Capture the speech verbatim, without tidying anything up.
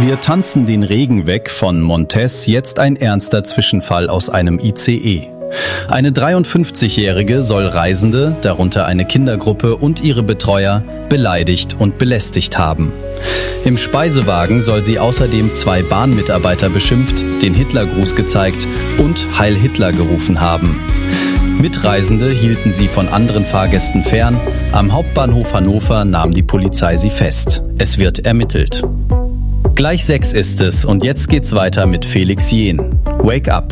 Wir tanzen den Regen weg von Montez, jetzt ein ernster Zwischenfall aus einem I C E. Eine dreiundfünfzigjährige soll Reisende, darunter eine Kindergruppe und ihre Betreuer, beleidigt und belästigt haben. Im Speisewagen soll sie außerdem zwei Bahnmitarbeiter beschimpft, den Hitlergruß gezeigt und Heil Hitler gerufen haben. Mitreisende hielten sie von anderen Fahrgästen fern. Am Hauptbahnhof Hannover nahm die Polizei sie fest. Es wird ermittelt. Gleich sechs ist es und jetzt geht's weiter mit Felix Jähn. Wake up!